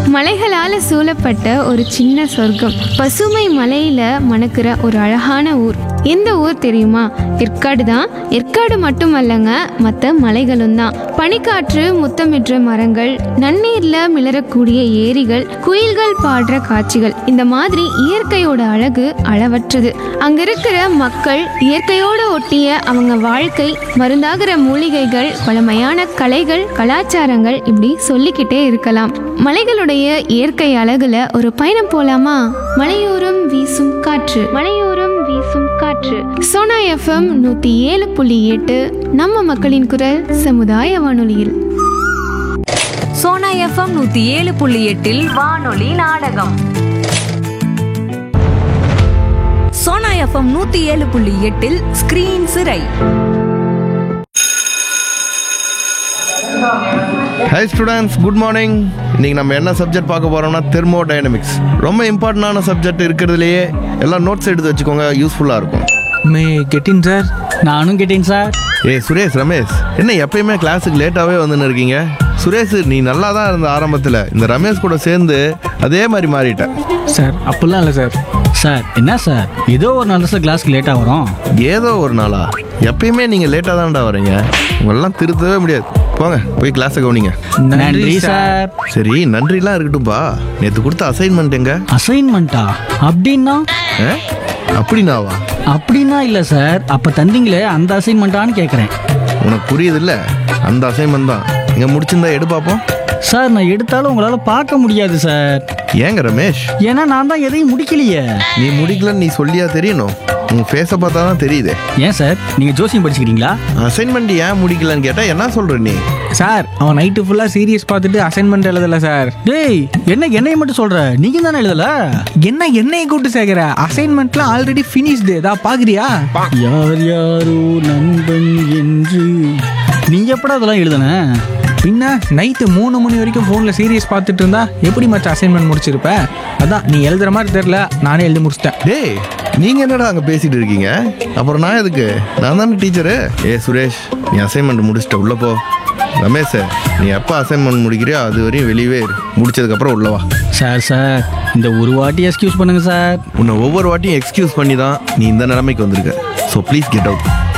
மலைகளால சூழப்பட்ட ஒரு சின்ன சொர்க்கம், பசுமை மலையில மணக்கிற ஒரு அழகான ஊர். எந்த ஊர் தெரியுமா? ஏற்காடு தான். ஏற்காடு மட்டுமல்லங்க, மற்ற மலைகளும் தான். பனிக்காற்று முத்தமிடுற மரங்கள், நன்னீர்ல மிளறக்கூடிய ஏரிகள், குயில்கள் பாடுற காட்சிகள், இந்த மாதிரி இயற்கையோட அழகு அளவற்றது. அங்க இருக்கிற மக்கள், இயற்கையோடு ஒட்டிய அவங்க வாழ்க்கை, மருந்தாகிற மூலிகைகள், பழமையான கலைகள், கலாச்சாரங்கள், இப்படி சொல்லிக்கிட்டே இருக்கலாம். மலைகளுடைய இயற்கை அழகுல ஒரு பயணம் போலாமா? மலையோரம் வீசும் காற்று, மலையோரம் வீசும் காற்று. சோனா எஃப்எம் 107.8 நம்ம மக்களின் குரல் சமுதாய வானொலியில். சோனா எஃப்எம் 107.8 வானொலி நாடகம். சோனா எஃப்எம் 107.8 ஸ்கிரீன் சிறை. High students, good morning. இன்றைக்கி நம்ம என்ன சப்ஜெக்ட் பார்க்க போகிறோம்னா தெர்மோடைனமிக்ஸ். ரொம்ப இம்பார்ட்டண்டான சப்ஜெக்ட் இருக்கிறதுலையே. எல்லாம் நோட்ஸ் எடுத்து வச்சுக்கோங்க, யூஸ்ஃபுல்லாக இருக்கும். மே கெட்டின் சார். நானும் கேட்டேன் சார். சுரேஷ், ரமேஷ், என்ன எப்பயுமே கிளாஸுக்கு லேட்டாகவே வந்துன்னு இருக்கீங்க? சுரேஷ், நீ நல்லா தான் இருந்த ஆரம்பத்தில், இந்த ரமேஷ் கூட சேர்ந்து அதே மாதிரி மாறிட்ட. சார் அப்படிலாம் இல்லை சார். சார் என்ன சார், ஏதோ ஒரு நல்ல கிளாஸ்க்கு லேட்டாக வரும். ஏதோ ஒரு நாளா? எப்பயுமே நீங்கள் லேட்டாக தான்டா வரீங்க. உங்களெல்லாம் திருத்தவே முடியாது. போங்க, போய் கிளாஸை கவனிங்க. நன்றி சார். சரி, நன்றிலாம் இருக்கட்டும்பா. நேற்று கொடுத்த அசைன்மெண்ட் எங்க? அசைன்மெண்ட்டா? அப்படின்னா? அப்படின்னாவா? அப்படின்னா இல்லை சார், அப்போ தந்தீங்களே அந்த அசைன்மெண்ட்டான்னு கேட்குறேன். உனக்கு புரியுதுல்ல? அந்த அசைன்மெண்ட் தான். இங்கே முடிச்சிருந்தா எடு பார்ப்போம். சார் நான் எடுத்தாலும் உங்களால் பார்க்க முடியாது சார். ஏங்க ரமேஷ்? ஏன்னா நான் தான் எதையும் முடிக்கலையே. நீ முடிக்கலன்னு நீ சொல்லியா தெரியணும்? உன் ஃபேஸை பார்த்தா தான் தெரியுது. ஏன் சார், நீங்கள் ஜோசியம் படிச்சுக்கிறீங்களா? அசைன்மெண்ட் ஏன் முடிக்கலன்னு கேட்டால் என்ன சொல்கிற நீ? சார் அவன் நைட்டு ஃபுல்லாக சீரியஸ் பார்த்துட்டு அசைன்மெண்ட் எழுதலை சார். டேய், என்னையை மட்டும் சொல்கிற? நீங்கள் தானே எழுதல? என்னையை கூப்பிட்டு சேர்க்குற? அசைன்மெண்ட்லாம் ஆல்ரெடி ஃபினிஷ்டு. ஏதாவது பார்க்குறியா? யார் யாரோ நண்பன் என்று நீ எப்படா அதெல்லாம் எழுதுன? பின்ன நைட்டு 3 மணி வரைக்கும் ஃபோனில் சீரியஸ் பார்த்துட்டு இருந்தா எப்படி மற்ற அசைன்மெண்ட் முடிச்சிருப்ப? அதான் நீ எழுதுற மாதிரி தெரில, நானே எழுதி முடிச்சிட்டேன். டேய், நீங்கள் என்னடா அங்கே பேசிகிட்டு இருக்கீங்க? அப்புறம் நான் எதுக்கு? நான் தானே டீச்சரு. சுரேஷ், நீ அசைன்மெண்ட் முடிச்சிட்ட, உள்ளே போ. ரமேஷ், நீ எப்போ அசைன்மெண்ட் முடிக்கிறியோ அது வரையும் வெளியவே முடிச்சதுக்கப்புறம் உள்ளவா. சார் இந்த ஒரு வாட்டி எக்ஸ்கியூஸ் பண்ணுங்க சார். உன்னை ஒவ்வொரு வாட்டியும் எக்ஸ்கியூஸ் பண்ணி தான் நீ இந்த நிலைமைக்கு வந்திருக்க. So please get out.